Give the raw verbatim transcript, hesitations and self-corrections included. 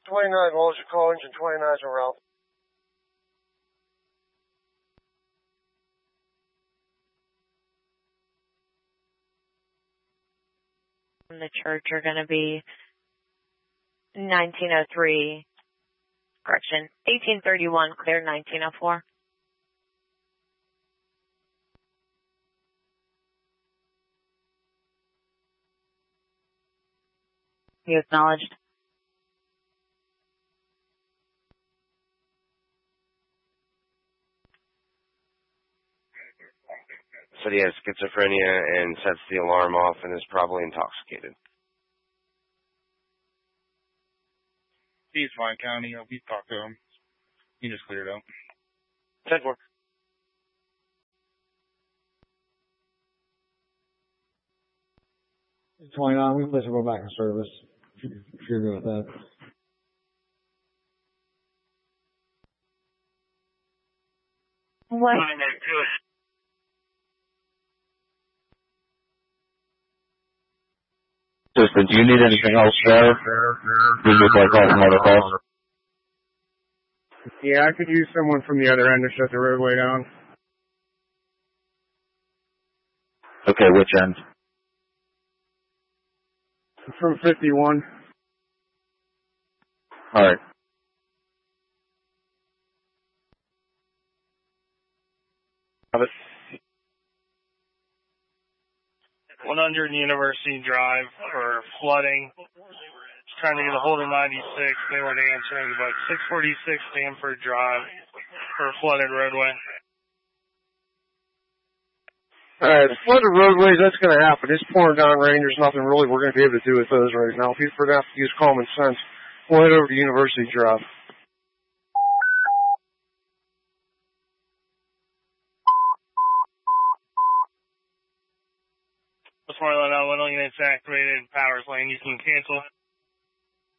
twenty-nine, what was your call? Engine twenty-nine's en route. From the church are going to be nineteen oh three, correction, eighteen thirty-one, clear nineteen oh four. You acknowledged. Said he has schizophrenia and sets the alarm off and is probably intoxicated. He's fine, County. We talked to him. He just cleared out. ten four. twenty-nine, we can let you go back in service if you're good with that. What? Justin, do you need anything else there? We look like off another call. Yeah, I could use someone from the other end to shut the roadway down. Okay, which end? From fifty-one. Alright. one hundred University Drive for flooding. Trying to get a hold of ninety-six. They weren't answering, but six forty-six Stanford Drive for a flooded roadway. Alright, flooded roadways, that's going to happen. It's pouring down rain. There's nothing really we're going to be able to do with those right now. If you're going to have to use common sense, we'll head over to University Drive. Before I let out, one units activated, power's lane, you can cancel.